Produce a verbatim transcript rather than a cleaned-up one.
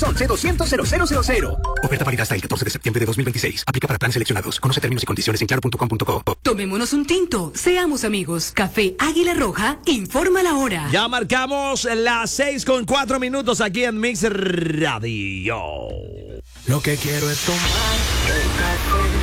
once doscientos cero cero cero cero. Oferta válida hasta el catorce de septiembre de dos mil veintiséis. Aplica para planes seleccionados. Conoce términos y condiciones en claro punto com punto co. Tomémonos un tinto. Seamos amigos. Café Águila Roja informa la hora. Ya marcamos las seis con cuatro minutos aquí en Mix Radio. Lo que quiero es tomar el café.